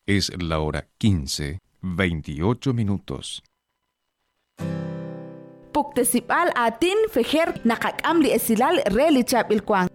Es la hora 15:28. Puktesipal atin fejer nakakam li esilal relichap ilkwang.